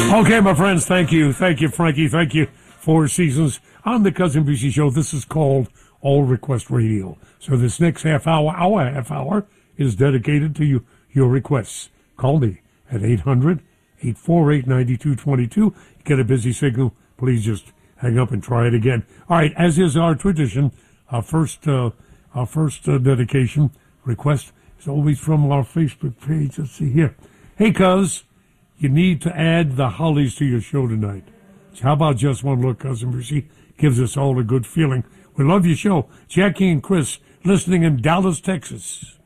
Okay, my friends, thank you. Thank you, Frankie. Thank you, Four Seasons. On the Cousin BC Show, this is called All Request Radio. So this next half hour is dedicated to your requests. Call me at 800-848-9222. Get a busy signal, please just hang up and try it again. All right, as is our tradition, our first dedication request is always from our Facebook page. Let's see here. Hey, cuz, you need to add the Hollies to your show tonight. So how about Just One Look, Cousin Brucey? Gives us all a good feeling. We love your show. Jackie and Chris, listening in Dallas, Texas.